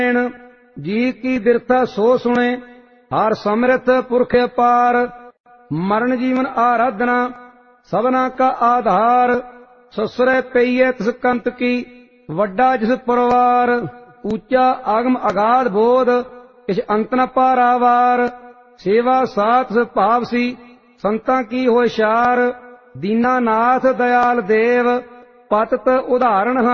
जी की बिरथा सो सुने हर समृत पुरख अपार। मरण जीवन आराधना सबना का आधार। ससुरे पईए तिस कंत की वड्डा जिस परवार। ऊंचा आगम अगाध बोध किछ अंत न पारावार। सेवा साथ भावसी संतां की होशियार। दीनानाथ दयाल देव पतत उदाहरण